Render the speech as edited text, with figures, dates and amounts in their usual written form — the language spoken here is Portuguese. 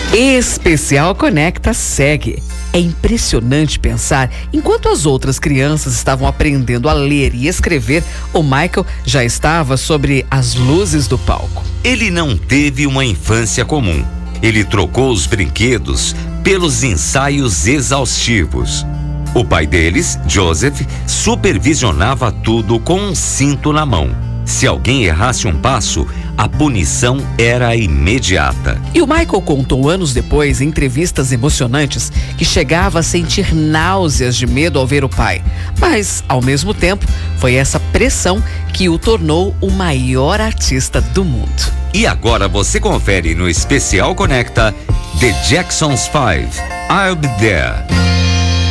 Especial Conecta segue. É impressionante pensar, enquanto as outras crianças estavam aprendendo a ler e escrever, o Michael já estava sobre as luzes do palco. Ele não teve uma infância comum. Ele trocou os brinquedos pelos ensaios exaustivos. O pai deles, Joseph, supervisionava tudo com um cinto na mão. Se alguém errasse um passo, a punição era imediata. E o Michael contou anos depois, em entrevistas emocionantes, que chegava a sentir náuseas de medo ao ver o pai. Mas, ao mesmo tempo, foi essa pressão que o tornou o maior artista do mundo. E agora você confere no Especial Conecta The Jackson's 5, I'll Be There.